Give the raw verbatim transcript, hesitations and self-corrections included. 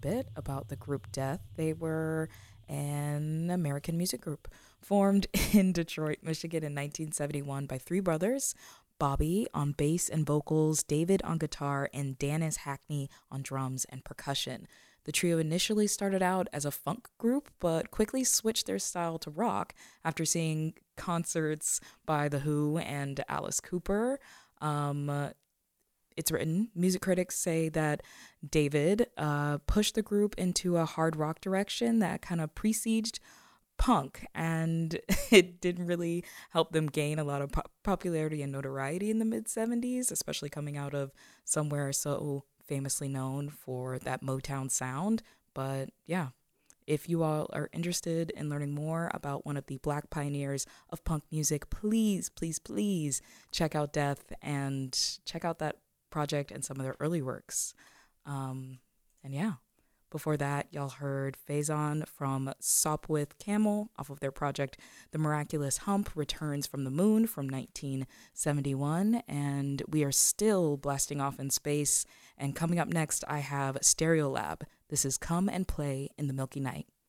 bit about the group Death. They were an American music group formed in Detroit, Michigan in nineteen seventy-one by three brothers: Bobby on bass and vocals, David on guitar, and Dennis Hackney on drums and percussion. The trio initially started out as a funk group, but quickly switched their style to rock after seeing concerts by The Who and Alice Cooper. Um, uh, it's written, music critics say that David uh, pushed the group into a hard rock direction that kind of preceded punk, and it didn't really help them gain a lot of po- popularity and notoriety in the mid seventies, especially coming out of somewhere so famously known for that Motown sound. But yeah, if you all are interested in learning more about one of the black pioneers of punk music, please, please, please check out Death and check out that project and some of their early works. Um, and yeah, before that, y'all heard Faison from Sopwith Camel off of their project The Miraculous Hump Returns from the Moon from nineteen seventy-one. And we are still blasting off in space. And coming up next, I have Stereolab. This is Come and Play in the Milky Night.